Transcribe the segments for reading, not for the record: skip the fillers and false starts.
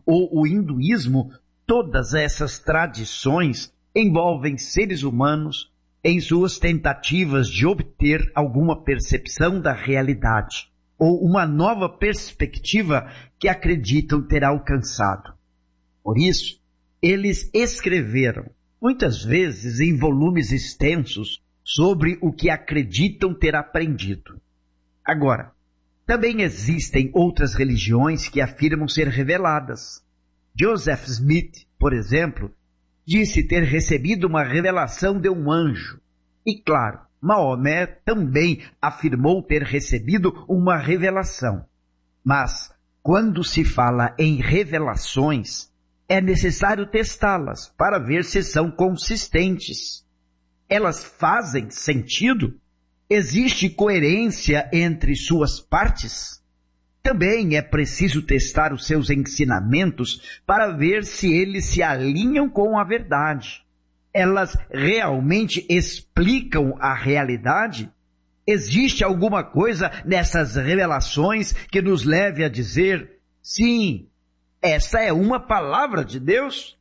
ou o hinduísmo, todas essas tradições envolvem seres humanos em suas tentativas de obter alguma percepção da realidade ou uma nova perspectiva que acreditam ter alcançado. Por isso, eles escreveram, muitas vezes em volumes extensos, sobre o que acreditam ter aprendido. Agora, também existem outras religiões que afirmam ser reveladas. Joseph Smith, por exemplo, disse ter recebido uma revelação de um anjo. E claro, Maomé também afirmou ter recebido uma revelação. Mas, quando se fala em revelações, é necessário testá-las para ver se são consistentes. Elas fazem sentido? Existe coerência entre suas partes? Também é preciso testar os seus ensinamentos para ver se eles se alinham com a verdade. Elas realmente explicam a realidade? Existe alguma coisa nessas revelações que nos leve a dizer, sim, essa é uma palavra de Deus?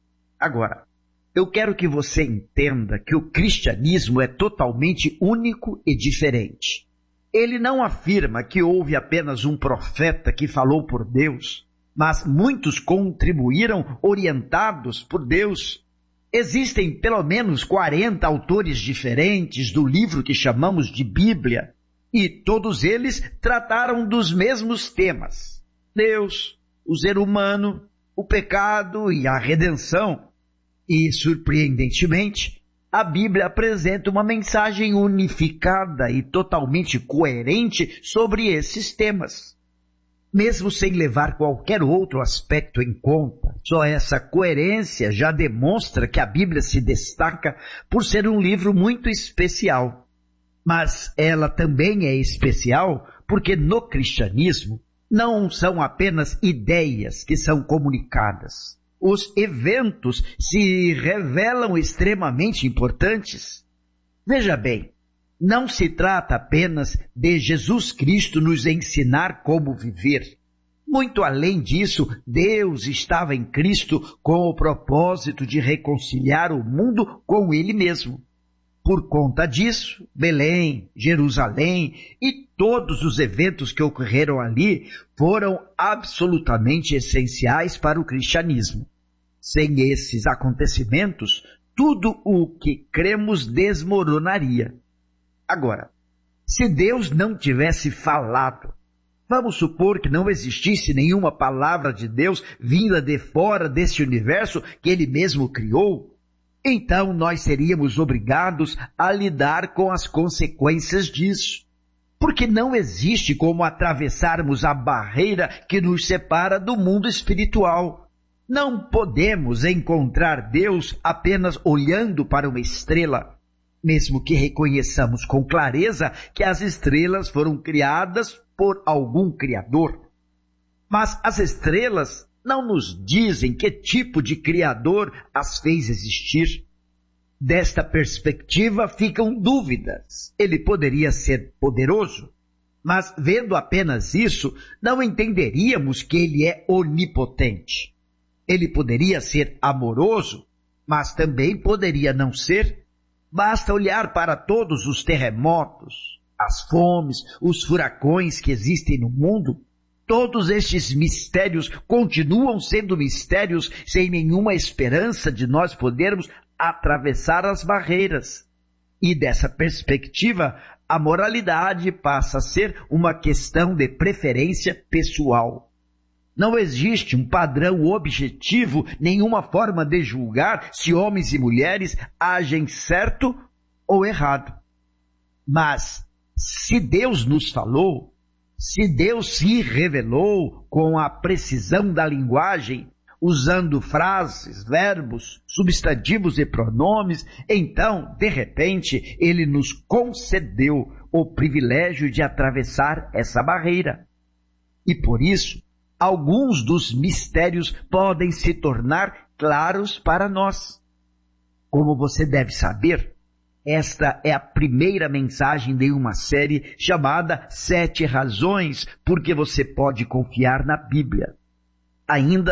Agora, eu quero que você entenda que o cristianismo é totalmente único e diferente. Ele não afirma que houve apenas um profeta que falou por Deus, mas muitos contribuíram orientados por Deus. Existem pelo menos 40 autores diferentes do livro que chamamos de Bíblia, e todos eles trataram dos mesmos temas: Deus, o ser humano, o pecado e a redenção. E, surpreendentemente, a Bíblia apresenta uma mensagem unificada e totalmente coerente sobre esses temas. Mesmo sem levar qualquer outro aspecto em conta, só essa coerência já demonstra que a Bíblia se destaca por ser um livro muito especial. Mas ela também é especial porque no cristianismo não são apenas ideias que são comunicadas. Os eventos se revelam extremamente importantes. Veja bem, não se trata apenas de Jesus Cristo nos ensinar como viver. Muito além disso, Deus estava em Cristo com o propósito de reconciliar o mundo com Ele mesmo. Por conta disso, Belém, Jerusalém e todos os eventos que ocorreram ali foram absolutamente essenciais para o cristianismo. Sem esses acontecimentos, tudo o que cremos desmoronaria. Agora, se Deus não tivesse falado, vamos supor que não existisse nenhuma palavra de Deus vinda de fora desse universo que Ele mesmo criou, então nós seríamos obrigados a lidar com as consequências disso. Porque não existe como atravessarmos a barreira que nos separa do mundo espiritual. Não podemos encontrar Deus apenas olhando para uma estrela, mesmo que reconheçamos com clareza que as estrelas foram criadas por algum Criador. Mas as estrelas não nos dizem que tipo de Criador as fez existir. Desta perspectiva ficam dúvidas. Ele poderia ser poderoso, mas vendo apenas isso, não entenderíamos que ele é onipotente. Ele poderia ser amoroso, mas também poderia não ser. Basta olhar para todos os terremotos, as fomes, os furacões que existem no mundo. Todos estes mistérios continuam sendo mistérios sem nenhuma esperança de nós podermos atravessar as barreiras. E dessa perspectiva, a moralidade passa a ser uma questão de preferência pessoal. Não existe um padrão objetivo, nenhuma forma de julgar se homens e mulheres agem certo ou errado. Mas, se Deus nos falou, se Deus se revelou com a precisão da linguagem, usando frases, verbos, substantivos e pronomes, então, de repente, Ele nos concedeu o privilégio de atravessar essa barreira. E por isso, alguns dos mistérios podem se tornar claros para nós. Como você deve saber, esta é a primeira mensagem de uma série chamada 7 Razões por que você pode confiar na Bíblia. Ainda